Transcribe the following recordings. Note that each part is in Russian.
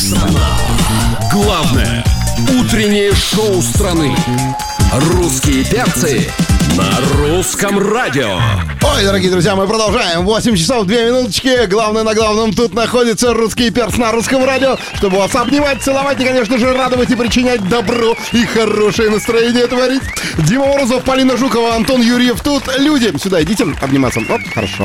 Страна. Главное утреннее шоу страны. Русские перцы на русском радио. Ой, дорогие друзья, мы продолжаем. 8 часов 2 минуточки. Главное на главном тут находится русский перц на русском радио, чтобы вас обнимать, целовать и, конечно же, радовать и причинять добро и хорошее настроение творить. Дима Морозов, Полина Жукова, Антон Юрьев. Тут люди. Сюда идите обниматься. Оп, хорошо.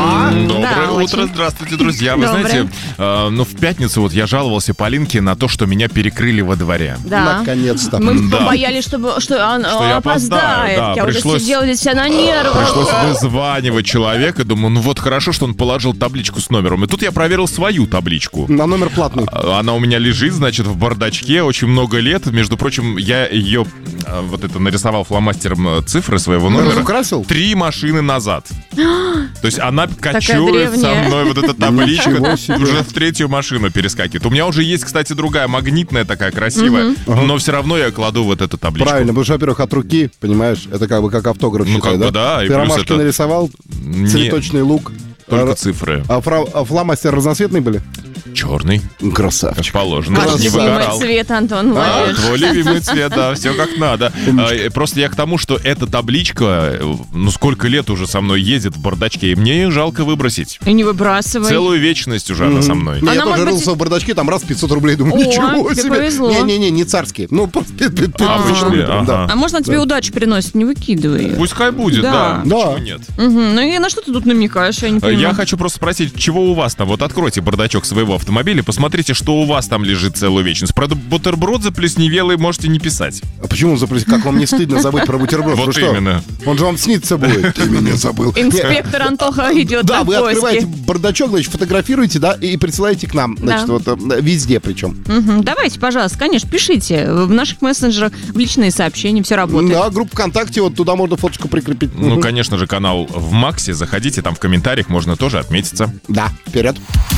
Доброе утро, здравствуйте, друзья. Вы знаете, в пятницу вот я жаловался Полинке на то, что меня перекрыли во дворе. Да. Наконец-то. Мы побоялись, что он я опоздает. опоздаю, да, Я уже сидела здесь вся на нервах. Пришлось вызванивать человека. Думаю, ну вот хорошо, что он положил табличку с номером. И тут я проверил свою табличку. На номер платный. Она у меня лежит, значит, в бардачке очень много лет. Между прочим, я ее нарисовал фломастером цифры своего номера. Украсил? 3 машины назад. То есть она кочует со мной, вот эта табличка, уже в 3-ю машину перескакивает. У меня уже есть, кстати, другая магнитная такая красивая, но все равно я кладу вот эту табличку. Правильно, потому что, во-первых, от руки, понимаешь, это как бы как автограф, считай, как бы да. И ты плюс ромашки это... нарисовал, цветочный лук. Только цифры. А фломастеры разноцветные были? Черный. Красавчик. Как положено. Ваш Не любимый выгорал. цвет, Антон, молодец. Твой любимый цвет, да, все как надо. Просто я к тому, что эта табличка, сколько лет уже со мной ездит в бардачке, и мне ее жалко выбросить. И не выбрасывай. Целую вечность уже она со мной. Я Она, тоже может быть, рылся в бардачке, там раз 500 рублей, думаю, О, ничего тебе себе. повезло. Не-не-не, не царские. Ну, просто Обычные, да. А может, она тебе удачу приносит, не выкидывай. Пускай будет, Да. да. Почему нет? Ну и на что ты тут намекаешь, я не понимаю. Я хочу просто спросить, чего у вас там? Вот откройте бардачок своего автомобиля, посмотрите, что у вас там лежит целую вечность. Про бутерброд заплесневелый можете не писать. А почему запросить? Как вам не стыдно забыть про бутерброд? Вот Вы что? именно. Он же вам снится будет. Ты меня забыл. Инспектор Антоха идет Да, на вы открываете поиски. бардачок, значит, фотографируете, да, и присылаете к нам. Значит, вот везде причем. Давайте, пожалуйста, конечно, пишите в наших мессенджерах, в личные сообщения, все работает. Да, группа ВКонтакте, вот туда можно фоточку прикрепить. Ну, конечно же, канал в Максе. Заходите, там в комментариях можно тоже отметиться. Да, вперед.